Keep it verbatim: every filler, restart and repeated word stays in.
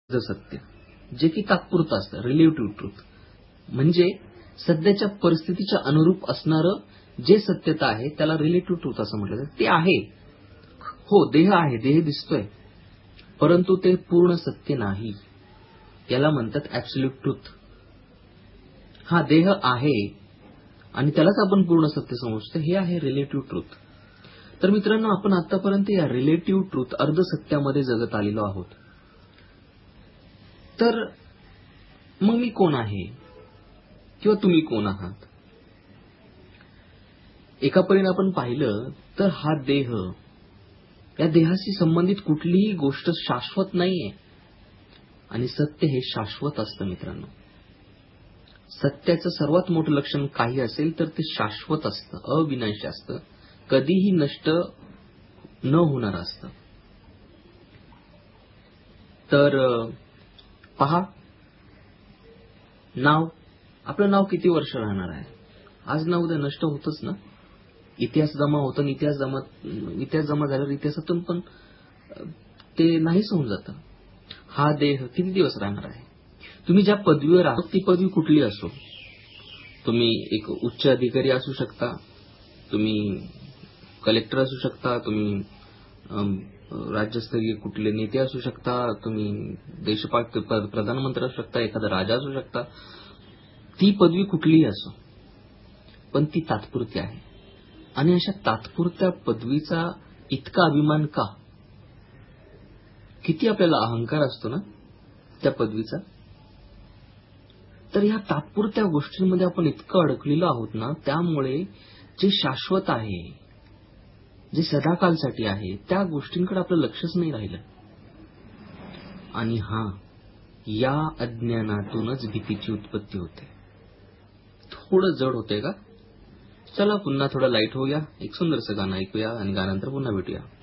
सत्य, जे की तात्पुरतं असतं, रिलेटिव्ह ट्रूथ. म्हणजे सध्याच्या परिस्थितीच्या अनुरूप असणारं जे सत्यता आहे त्याला रिलेटिव्ह ट्रूथ असं म्हटलं जातं. ते आहे, हो देह आहे, देह दिसतोय, परंतु ते पूर्ण सत्य नाही. याला म्हणतात ऍब्सोल्यूट ट्रूथ. हा देह आहे आणि त्यालाच आपण पूर्ण सत्य समजतो, हे आहे रिलेटिव्ह ट्रूथ. तर मित्रांनो, आपण आतापर्यंत या रिलेटिव्ह ट्रूथ अर्धसत्यामध्ये जगत आलेलो आहोत. तर मग मी कोण आहे किंवा तुम्ही कोण आहात? एका परीने आपण पाहिलं तर हा देह, या देहाशी संबंधित कुठलीही गोष्ट शाश्वत नाहीये आणि सत्य हे शाश्वत असतं. मित्रांनो, सत्याचं सर्वात मोठं लक्षण काही असेल तर ते शाश्वत असतं, अविनाशी असतं, कधीही नष्ट न होणार असतं. तर पहा, नाव, आपलं नाव किती वर्ष राहणार आहे? आज ना उद्या नष्ट होतच ना. इतिहास जमा होतो, इतिहास जमा इतिहास जमा झाल्यावर इतिहासातून पण ते नाहीच होऊन जातं. हा देह किती दिवस राहणार आहे? तुम्ही ज्या पदवीवर आहात ती पदवी कुठली असो, तुम्ही एक उच्च अधिकारी असू शकता, तुम्ही कलेक्टर असू शकता, तुम्ही राज्यस्तरीय कुठले नेते असू शकता, तुम्ही देशपाल प्रधानमंत्री असू शकता, एखादा राजा असू शकता, ती पदवी कुठलीही असो, पण ती तात्पुरती आहे. आणि अशा तात्पुरत्या पदवीचा इतका अभिमान का? किती आपल्याला अहंकार असतो ना त्या पदवीचा. तर ह्या तात्पुरत्या गोष्टींमध्ये आपण इतकं अडकलेलो आहोत ना, त्यामुळे जे शाश्वत आहे, जे सदाकालसाठी आहे, त्या गोष्टींकडे आपलं लक्षच नाही राहिलं. आणि हा, या अज्ञानातूनच भीतीची उत्पत्ती होते. थोडं जड होतंय का? चला पुन्हा थोडं लाईट होऊया, एक सुंदरसं गाणं ऐकूया आणि गाण्यानंतर पुन्हा भेटूया.